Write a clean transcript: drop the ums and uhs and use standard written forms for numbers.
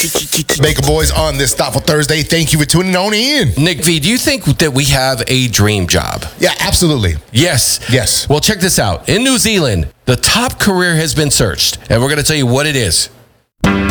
Baker Boys on this Thoughtful Thursday. Thank you for tuning on in. Nick V, do you think that we have a dream job? Yeah, absolutely. Yes. Yes. Well, check this out. In New Zealand, the top career has been searched, and we're going to tell you what it is.